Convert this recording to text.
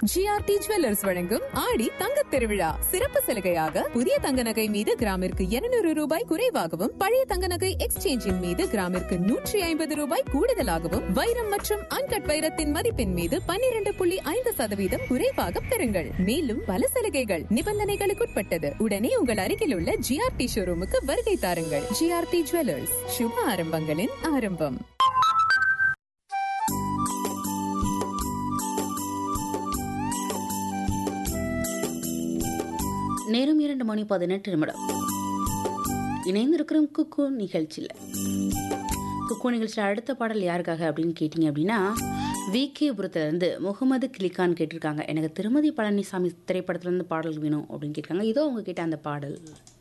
GRT jewellers வழங்கும் ஆடி தங்கத் திருவிழா சிறப்பு சலுகையாக புதிய தங்க நகை மீது கிராமிற்கு 200 ரூபாய் குறைவாகவும் பழைய தங்க நகை எக்ஸ்சேஞ்சின் மீது கிராமிற்கு 150 ரூபாய் கூடுதலாகவும் வைரம் மற்றும் அன்கட் வைரத்தின் மதிப்பின் மீது 12.5% குறைவாக பெறுங்கள். மேலும் பல சலுகைகள் நிபந்தனைகளுக்குட்பட்டது. உடனே உங்கள் அருகில் உள்ள ஜிஆர்டி ஷோரூமுக்கு வருகை தாருங்கள். ஜிஆர்டி ஜுவல்லர்ஸ், சுப ஆரம்பங்களின் ஆரம்பம். நேரம் 2:18 இணைந்திருக்கிறோம் குக்கு நிகழ்ச்சியில். குக்கு நிகழ்ச்சியில் அடுத்த பாடல் யாருக்காக அப்படின்னு கேட்டிங்க அப்படின்னா, விகேபுரத்துலேருந்து முகமது கிளிகான் கேட்டிருக்காங்க. எனக்கு திருமதி பழனிசாமி திரைப்படத்துலேருந்து பாடல் வேணும் அப்படின்னு கேட்காங்க. இதோ அவங்க கேட்ட அந்த பாடல்.